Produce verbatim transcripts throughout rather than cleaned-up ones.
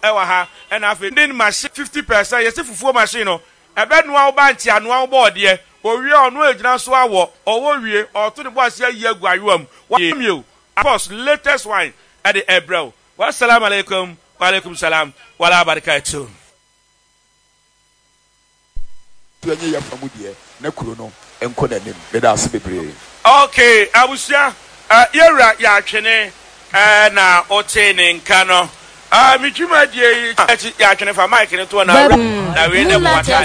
ewa ha and afi din machine fifty percent yesi fufuo machine no ebe no awo ba nti ano awo board ye owie ono ejina so awo owo wie oto ne boss ye agu ayuam wa mio boss latest wine at the ebro wa assalamu alaikum wa alaikum salam wa la barakatuh tuanye ya famudie na kuro no enko na nim be da bebre. Okay abusia yera ya atwene na ote ne nka no ah mi twuma die ya atwene fa mic ne to na na we ne wata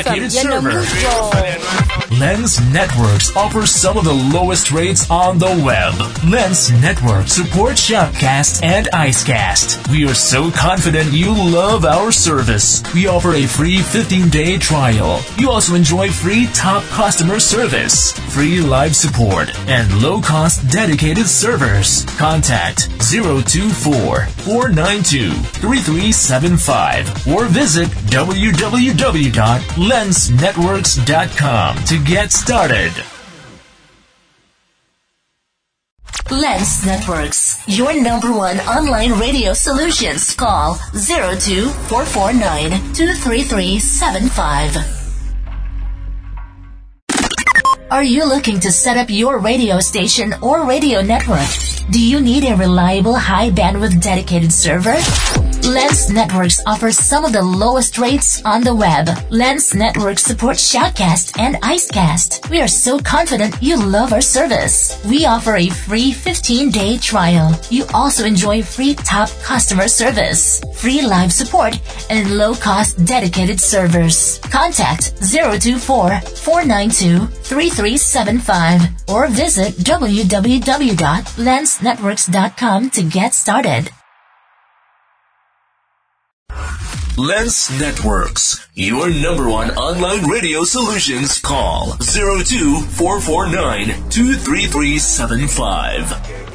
Lens Networks offers some of the lowest rates on the web. Lens Networks supports Shoutcast and Icecast. We are so confident you love our service. We offer a free fifteen-day trial. You also enjoy free top customer service, free live support, and low-cost dedicated servers. Contact zero two four, four nine two, three three seven five or visit w w w dot lens networks dot com to get started. Lens Networks, your number one online radio solutions. Call zero two four four nine two three three seven five. Are you looking to set up your radio station or radio network? Do you need a reliable high bandwidth dedicated server? Lens Networks offers some of the lowest rates on the web. Lens Networks supports Shoutcast and Icecast. We are so confident you love our service. We offer a free fifteen-day trial. You also enjoy free top customer service, free live support, and low-cost dedicated servers. Contact zero two four, four nine two, three three seven five or visit w w w dot lens networks dot com to get started. Lens Networks, your number one online radio solutions. Call zero two four four nine two three three seven five.